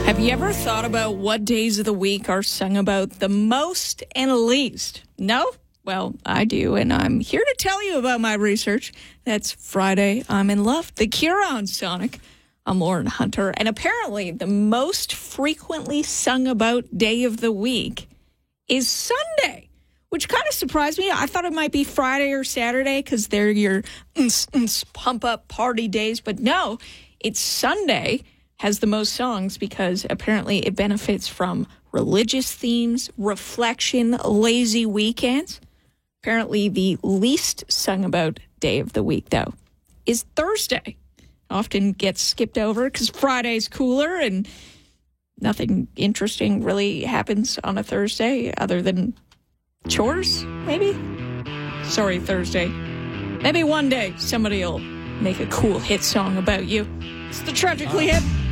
Have you ever thought about what days of the week are sung about the most and least? No? Well, I do, and I'm here to tell you about my research. That's Friday, I'm in Love. The Cure on Sonic. I'm Lauren Hunter, and apparently the most frequently sung about day of the week is Sunday, which kind of surprised me. I thought it might be Friday or Saturday because they're your pump-up party days, but no, it's Sunday. Has the most songs because apparently it benefits from religious themes, reflection, lazy weekends. Apparently the least sung about day of the week, though, is Thursday. Often gets skipped over because Friday's cooler and nothing interesting really happens on a Thursday other than chores, maybe? Sorry, Thursday. Maybe one day somebody will make a cool hit song about you. It's the Tragically Hip.